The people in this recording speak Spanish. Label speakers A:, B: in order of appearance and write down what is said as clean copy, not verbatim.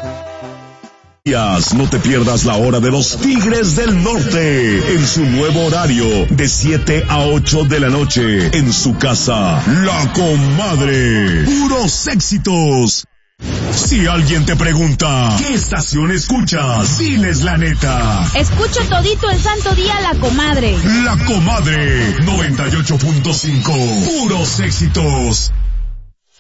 A: No te pierdas la hora de los Tigres del Norte en su nuevo horario de 7 a 8 de la noche en su casa, La Comadre. Puros éxitos. Si alguien te pregunta, ¿qué estación escuchas? Diles la neta.
B: Escucho todito el santo día La Comadre.
A: La Comadre 98.5. Puros éxitos.